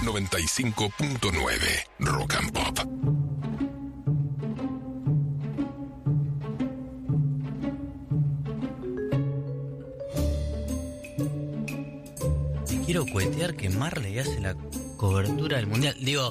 95.9 Rock and Pop. Quiero cuetear que Marley hace la cobertura del mundial. Digo,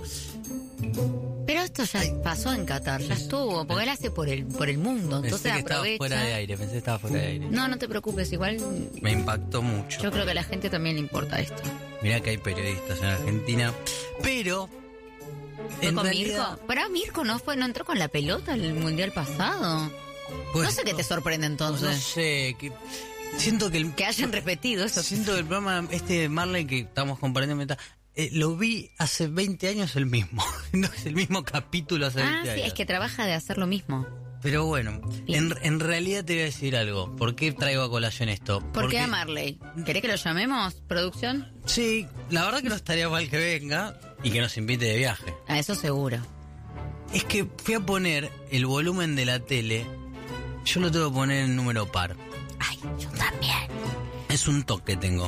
pero esto ya pasó en Qatar, ya estuvo, porque él hace por el mundo, entonces pensé que aprovecha. Estaba fuera de aire, pensé que estaba fuera de aire. No te preocupes, igual me impactó mucho. Yo creo que a la gente también le importa esto. Mirá que hay periodistas en Argentina, pero ¿Fue con Mirko? Pero Mirko no entró con la pelota al mundial pasado. Pues, no sé qué te sorprende entonces. No sé, siento que hayan repetido eso. Siento que el programa de Marley que estamos compartiendo lo vi hace 20 años el mismo. No es el mismo capítulo hace 20 años. Sí, es que trabaja de hacer lo mismo. Pero bueno, en realidad te voy a decir algo. ¿Por qué traigo a colación esto? ¿Por qué a Marley? ¿Querés que lo llamemos, producción? Sí, la verdad que no estaría mal que venga y que nos invite de viaje. Eso seguro. Es que fui a poner el volumen de la tele. Yo lo tengo que poner en número par. Ay, yo también. Es un toque que tengo.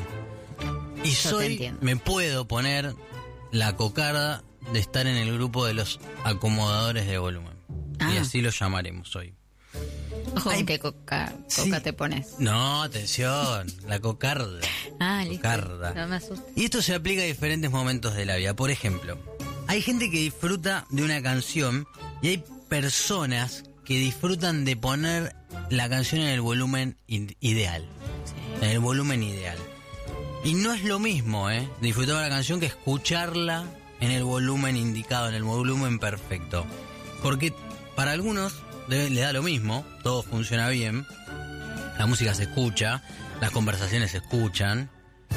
Y me puedo poner la cocarda de estar en el grupo de los acomodadores de volumen. Y así lo llamaremos hoy. Ojo, ¿qué coca te pones? No, atención, la cocarda. Listo. Cocarda. No me asustes. Y esto se aplica a diferentes momentos de la vida. Por ejemplo, hay gente que disfruta de una canción y hay personas que disfrutan de poner la canción en el volumen ideal. Sí. En el volumen ideal. Y no es lo mismo, disfrutar de una canción que escucharla en el volumen indicado, en el volumen perfecto. Porque para algunos le da lo mismo, todo funciona bien, la música se escucha, las conversaciones se escuchan,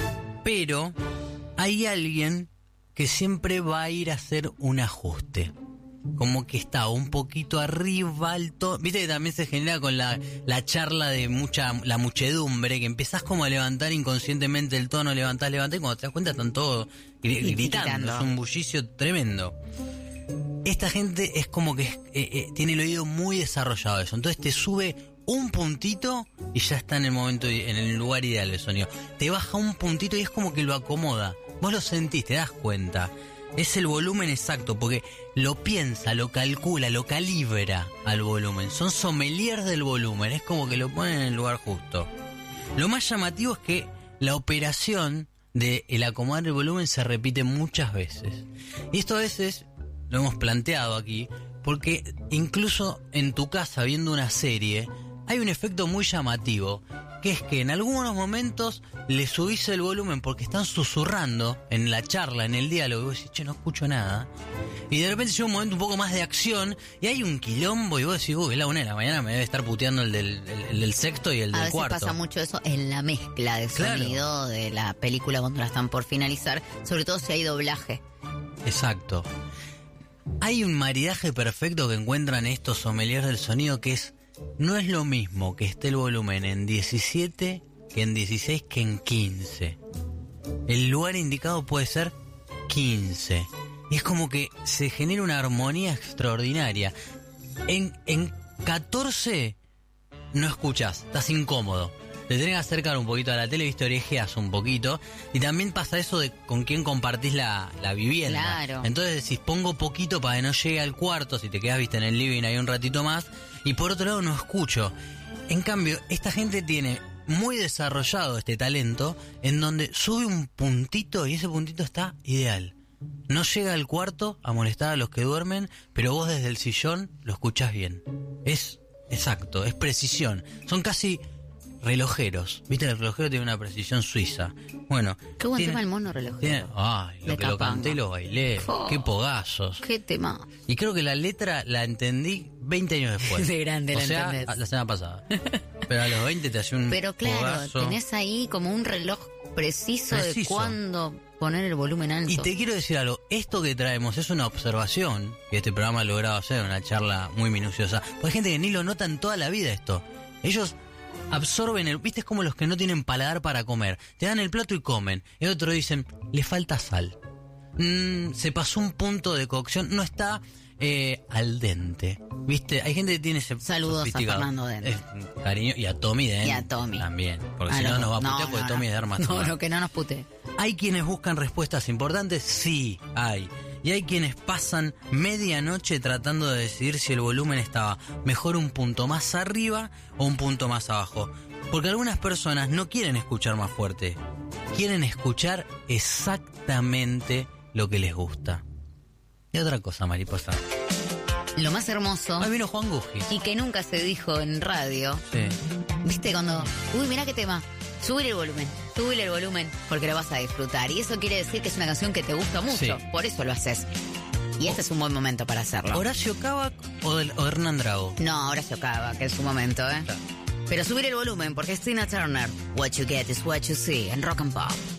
pero hay alguien que siempre va a ir a hacer un ajuste. Como que está un poquito arriba, alto. Viste que también se genera con la charla de la muchedumbre, que empezás como a levantar inconscientemente el tono, levantás, y cuando te das cuenta están todos gritando. Es un bullicio tremendo. Esta gente es como que tiene el oído muy desarrollado de eso. Entonces te sube un puntito y ya está en el momento, en el lugar ideal del sonido. Te baja un puntito y es como que lo acomoda. Vos lo sentís, te das cuenta. Es el volumen exacto, porque lo piensa, lo calcula, lo calibra al volumen. Son sommeliers del volumen, es como que lo ponen en el lugar justo. Lo más llamativo es que la operación de el acomodar el volumen se repite muchas veces. Y esto a veces lo hemos planteado aquí, porque incluso en tu casa viendo una serie hay un efecto muy llamativo, que es que en algunos momentos le subís el volumen porque están susurrando en la charla, en el diálogo, y vos decís, no escucho nada. Y de repente llega un momento un poco más de acción y hay un quilombo y vos decís, es la 1 de la mañana, me debe estar puteando el del sexto y el del cuarto. A veces pasa mucho eso en la mezcla de sonido de la película cuando la están por finalizar, sobre todo si hay doblaje. Exacto. Hay un maridaje perfecto que encuentran estos sommeliers del sonido, que no es lo mismo que esté el volumen en 17 que en 16 que en 15. El lugar indicado puede ser 15. Y es como que se genera una armonía extraordinaria. En 14 no escuchás, estás incómodo. Te tenés que acercar un poquito a la tele, viste, orejeas un poquito. Y también pasa eso de con quién compartís la vivienda. Claro. Entonces decís, pongo poquito para que no llegue al cuarto, si te quedás, viste, en el living ahí un ratito más. Y por otro lado no escucho. En cambio, esta gente tiene muy desarrollado este talento, en donde sube un puntito y ese puntito está ideal. No llega al cuarto a molestar a los que duermen, pero vos desde el sillón lo escuchás bien. Es exacto, es precisión. Son casi relojeros. ¿Viste? El relojero tiene una precisión suiza. Bueno. Qué buen tema el mono relojero. Lo que lo canté y lo bailé. Qué pogazos. Qué tema. Y creo que la letra la entendí 20 años después. De grande la entendés. La semana pasada. Pero a los 20 te hacía un Pero claro, pogazo. Tenés ahí como un reloj preciso de cuándo poner el volumen alto. Y te quiero decir algo. Esto que traemos es una observación que este programa ha logrado hacer, una charla muy minuciosa. Porque hay gente que ni lo nota en toda la vida esto. Ellos absorben viste, es como los que no tienen paladar para comer. Te dan el plato y comen. Y otros dicen, le falta sal. Se pasó un punto de cocción, no está al dente. ¿Viste? Hay gente que tiene ese saludos a Fernando Dente. Cariño, y a Tommy Dente. Y a Tommy. También. Porque si no nos va a putear porque Tommy es de Armas. No, que no nos putee. ¿Hay quienes buscan respuestas importantes? Sí, hay. Y hay quienes pasan medianoche tratando de decidir si el volumen estaba mejor un punto más arriba o un punto más abajo. Porque algunas personas no quieren escuchar más fuerte. Quieren escuchar exactamente lo que les gusta. Y otra cosa, mariposa. Lo más hermoso... Ahí vino Juan Guji. Y que nunca se dijo en radio. Sí. ¿Viste cuando... Uy, mirá qué tema. Subir el volumen, porque lo vas a disfrutar. Y eso quiere decir que es una canción que te gusta mucho. Sí. Por eso lo haces. Y este es un buen momento para hacerlo. ¿Horacio Cavac o Hernán Drago? No, Horacio Cavac, que es su momento, ¿eh? Claro. Pero subir el volumen, porque es Tina Turner. What you get is what you see en Rock and Pop.